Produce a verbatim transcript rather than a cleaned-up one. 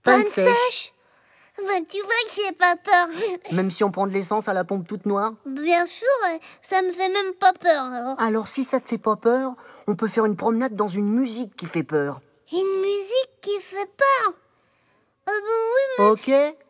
Panne sèche. Bah, tu vois que j'ai pas peur. Même si on prend de l'essence à la pompe toute noire? Bien sûr, ça me fait même pas peur alors. Alors si ça te fait pas peur, on peut faire une promenade dans une musique qui fait peur. Une musique qui fait peur? Ah bon, oui, mais... Ok,